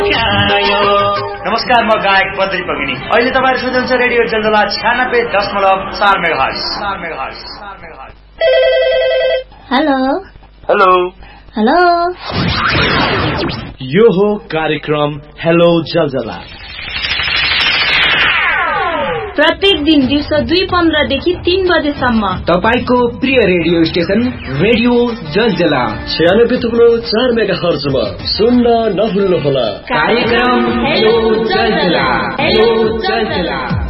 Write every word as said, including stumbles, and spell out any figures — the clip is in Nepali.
नमस्कार, म गायक बद्री पगिनी। अहिले तपाईहरु सुन्नुहुन्छ रेडियो जलजला छयानब्बे दशमलव चार मेगाहर्ज। हेलो हेलो हेलो यो हो कार्यक्रम हेलो जलजला। प्रत्येक दिन दिउँसो दुई पन्ध्रदेखि तीन बजेसम्म तपाईको प्रिय रेडियो स्टेशन रेडियो जलजला छयानब्बे दशमलव चार मेगाहर्जमा सुन्न नभुल्नुहोला कार्यक्रम हेलो जलजला। हेलो जलजला।